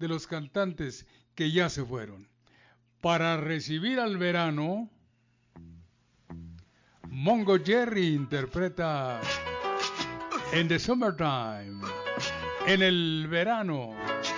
de los cantantes que ya se fueron. Para recibir al verano, Mongo Jerry interpreta In the Summertime, en el verano.